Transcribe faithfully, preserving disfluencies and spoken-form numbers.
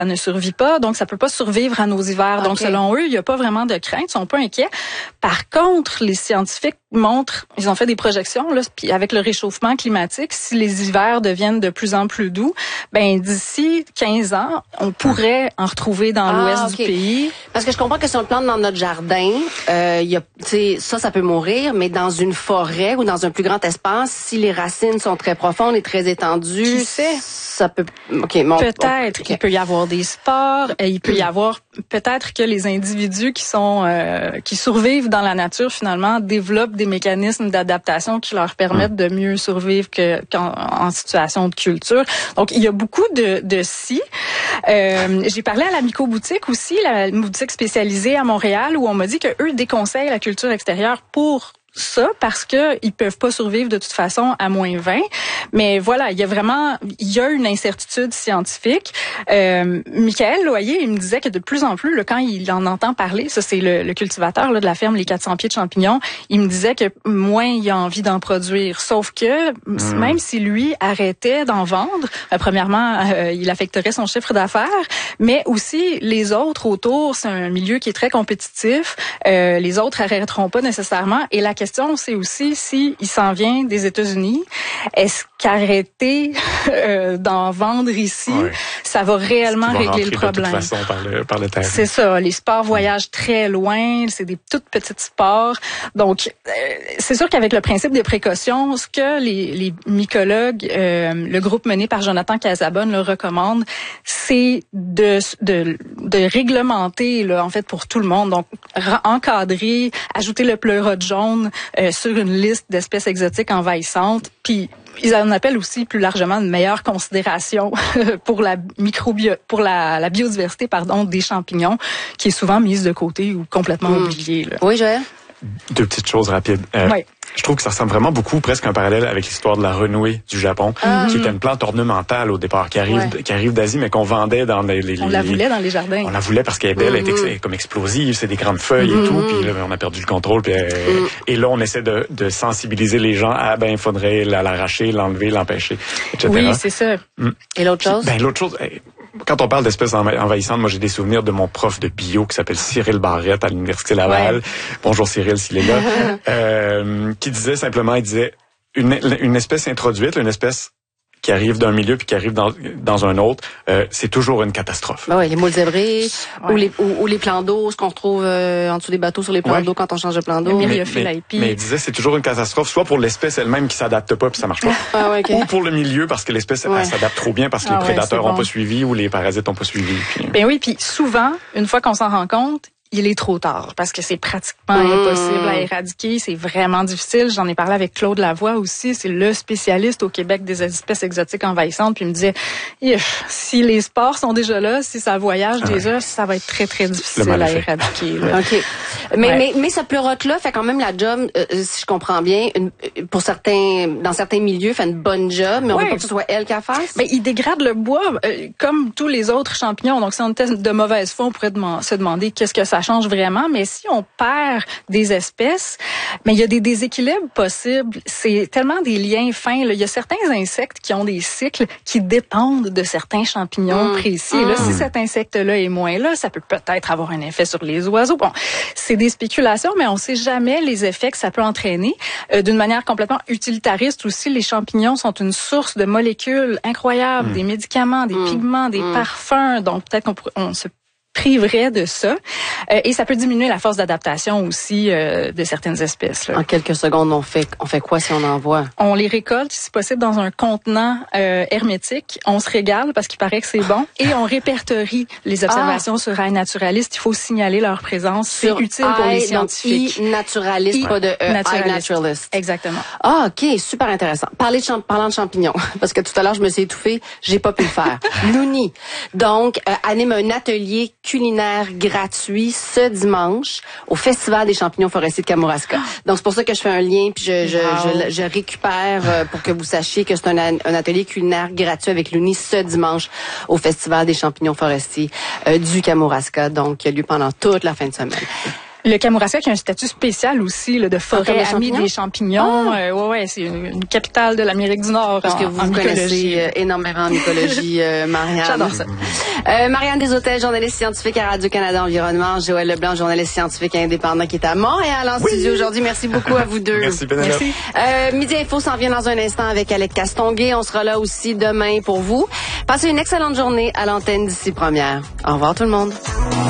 ne survit pas, donc ça peut pas survivre à nos hivers. Okay. Donc selon eux, il y a pas vraiment de crainte, ils sont pas inquiets. Par contre, les scientifiques montrent, ils ont fait des projections là, puis avec le réchauffement climatique, si les hivers deviennent de plus en plus doux, ben d'ici quinze ans, on pourrait en retrouver dans ah, l'ouest okay. du pays. Parce que je comprends que si on le plante dans notre jardin, euh, il y a, tu sais, ça, ça peut mourir, mais dans une forêt ou dans un plus grand espace, si les racines sont très profondes et très étendues, qui sait? Ça peut, ok, bon, peut-être okay. qu'il peut y avoir des spores, et il peut y avoir peut-être que les individus qui sont euh, qui survivent dans la nature finalement développent des mécanismes d'adaptation qui leur permettent de mieux survivre que qu'en en situation de culture. Donc il y a beaucoup de de si. Euh, j'ai parlé à la Myco-boutique aussi, la boutique spécialisée à Montréal, où on m'a dit que eux déconseillent la culture extérieure pour ça parce que ils peuvent pas survivre de toute façon à moins vingt. Mais voilà, il y a vraiment, il y a une incertitude scientifique. Euh, Michael Loyer, il me disait que de plus en plus, là, quand il en entend parler, ça c'est le, le cultivateur là, de la ferme Les quatre cents pieds de champignons, il me disait que moins il a envie d'en produire. Sauf que mmh. même si lui arrêtait d'en vendre, euh, premièrement, euh, il affecterait son chiffre d'affaires, mais aussi les autres autour, c'est un milieu qui est très compétitif. Euh, les autres arrêteront pas nécessairement. Et la La question, c'est aussi si il s'en vient des États-Unis, est-ce qu'arrêter euh, d'en vendre ici, ouais. ça va réellement régler le problème? De toute façon, par le, par le terrain. C'est ça. Les sports voyagent très loin. C'est des toutes petites sports. Donc, euh, c'est sûr qu'avec le principe des précautions, ce que les, les mycologues, euh, le groupe mené par Jonathan Casabonne le recommande, c'est de, de, de réglementer, là, en fait, pour tout le monde. Donc, encadrer, ajouter le pleurote jaune Euh, sur une liste d'espèces exotiques envahissantes, puis ils en appellent aussi plus largement une meilleure considération pour la microbio pour la, la biodiversité pardon des champignons, qui est souvent mise de côté ou complètement mmh. oubliée. Là. Oui, Joël? Deux petites choses rapides. Euh, oui. Je trouve que ça ressemble vraiment beaucoup, presque un parallèle avec l'histoire de la renouée du Japon, mm-hmm. qui était une plante ornementale au départ, qui arrive, ouais. qui arrive d'Asie, mais qu'on vendait dans les, les... On la voulait dans les jardins. On la voulait parce qu'elle est belle, mm-hmm. elle est comme explosive, c'est des grandes feuilles mm-hmm. et tout, puis là, on a perdu le contrôle. Puis, euh, mm-hmm. Et là, on essaie de, de sensibiliser les gens à, ben, il faudrait l'arracher, l'enlever, l'empêcher, et cetera. Oui, c'est ça. Mm. Et l'autre chose? Ben, l'autre chose... Quand on parle d'espèces envahissantes, moi j'ai des souvenirs de mon prof de bio qui s'appelle Cyril Barrette à l'Université Laval. Ouais. Bonjour Cyril s'il est là. euh, qui disait simplement, il disait, une, une espèce introduite, une espèce qui arrive d'un milieu puis qui arrive dans, dans un autre, euh, c'est toujours une catastrophe. Ben oui, les moules zébrés, ouais. ou, les, ou, ou les plans d'eau, ce qu'on retrouve euh, en dessous des bateaux sur les plans ouais. d'eau quand on change de plan d'eau. Mais, mais, mais, mais il disait c'est toujours une catastrophe, soit pour l'espèce elle-même qui s'adapte pas puis ça marche pas, ah, ouais, okay. ou pour le milieu parce que l'espèce ouais. elle s'adapte trop bien parce que ah, les prédateurs ouais, ont bon. pas suivi ou les parasites ont pas suivi. Puis... Ben oui, puis souvent, une fois qu'on s'en rend compte, il est trop tard parce que c'est pratiquement mmh. impossible à éradiquer. C'est vraiment difficile. J'en ai parlé avec Claude Lavoie aussi. C'est le spécialiste au Québec des espèces exotiques envahissantes. Puis il me disait, si les spores sont déjà là, si ça voyage ah des œufs, ça va être très, très difficile à éradiquer. Là. OK. Mais, ouais. mais, mais ce pleurote-là fait quand même la job, euh, si je comprends bien, une, pour certains, dans certains milieux, fait une bonne job, mais on ouais. veut pas que ce soit elle qui la fasse. Mais il dégrade le bois euh, comme tous les autres champignons. Donc si on était de mauvaise foi, on pourrait dem- se demander qu'est-ce que ça change vraiment, mais si on perd des espèces, mais il y a des déséquilibres possibles. C'est tellement des liens fins. Là. Il y a certains insectes qui ont des cycles qui dépendent de certains champignons mmh. précis. Et là, mmh. si cet insecte-là est moins là, ça peut peut-être avoir un effet sur les oiseaux. Bon, c'est des spéculations, mais on ne sait jamais les effets que ça peut entraîner. Euh, d'une manière complètement utilitariste aussi, les champignons sont une source de molécules incroyables, mmh. des médicaments, des mmh. pigments, des mmh. parfums. Donc peut-être qu'on pourrait, on se priverait de ça. Euh, et ça peut diminuer la force d'adaptation aussi euh, de certaines espèces. Là. En quelques secondes, on fait on fait quoi si on en voit? On les récolte, si possible, dans un contenant euh, hermétique. On se régale parce qu'il paraît que c'est bon. Et on répertorie les observations ah. sur iNaturalist. Il faut signaler leur présence. C'est utile pour les scientifiques. iNaturalist, pas de E, iNaturalist. Exactement. Ah, OK, super intéressant. Parler de champ- parlant de champignons, parce que tout à l'heure, je me suis étouffée, j'ai pas pu le faire. Louni, donc, euh, anime un atelier culinaire gratuit ce dimanche au Festival des champignons forestiers de Kamouraska. Donc, c'est pour ça que je fais un lien, puis je, je, wow. je, je récupère euh, pour que vous sachiez que c'est un, un atelier culinaire gratuit avec Louni ce dimanche au Festival des champignons forestiers euh, du Kamouraska, donc qui a lieu pendant toute la fin de semaine. Le Kamouraska qui a un statut spécial aussi là, de forêt ah, amie des champignons. Ah. Euh, ouais, ouais, c'est une, une capitale de l'Amérique du Nord. Parce en, que vous en vous mycologie. connaissez euh, énormément en mycologie, euh, Marianne. J'adore ça. Euh, Marianne Deshôtels, journaliste scientifique à Radio-Canada Environnement. Joël Leblanc, journaliste scientifique indépendant qui est à Montréal en oui. studio aujourd'hui. Merci beaucoup à vous deux. Merci, Pénélope. Merci. Euh, Midi Info s'en vient dans un instant avec Alec Castonguay. On sera là aussi demain pour vous. Passez une excellente journée à l'antenne d'ici première. Au revoir tout le monde.